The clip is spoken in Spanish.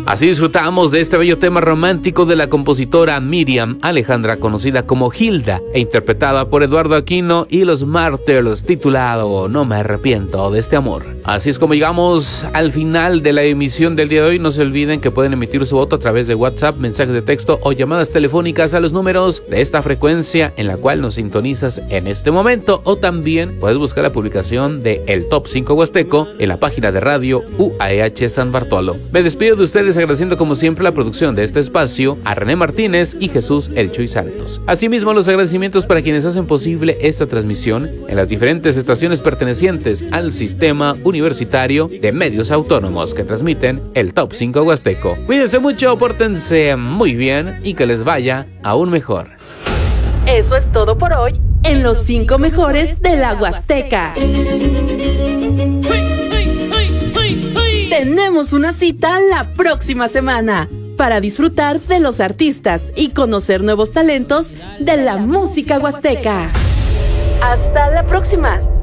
Así disfrutamos de este bello tema romántico de la compositora Miriam Alejandra, conocida como Hilda, e interpretada por Eduardo Aquino y los Martyrs, titulado No me arrepiento de este amor. Así es como llegamos al final de la emisión del día de hoy. No se olviden que pueden emitir su voto a través de WhatsApp, mensajes de texto o llamadas telefónicas a los números de esta frecuencia en la cual nos sintonizas en este momento, o también puedes buscar la publicación de El Top 5 Huasteco en la página de radio UAEH San Bartolo. Me despido de ustedes agradeciendo como siempre la producción de este espacio a René Martínez y Jesús El Chuy Santos. Asimismo, los agradecimientos para quienes hacen posible esta transmisión en las diferentes estaciones pertenecientes al Sistema Universitario de Medios Autónomos que transmiten el Top 5 Huasteco. Cuídense mucho, pórtense muy bien y que les vaya aún mejor. Eso es todo por hoy en los 5 mejores de la Huasteca. Tenemos una cita la próxima semana para disfrutar de los artistas y conocer nuevos talentos de la música huasteca. ¡Hasta la próxima!